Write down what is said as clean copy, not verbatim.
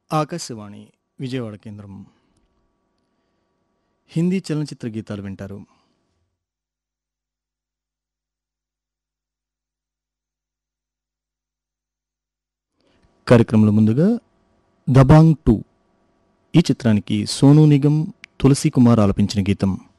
ఆకాశవాణి విజయవాడ కేంద్రం హిందీ చలనచిత్ర గీతాలు వింటారు. కార్యక్రమంలో ముందుగా దబాంగ్ 2 ఈ చిత్రానికి సోనూ నిగమ్, తులసి కుమార్ ఆలపించిన గీతం.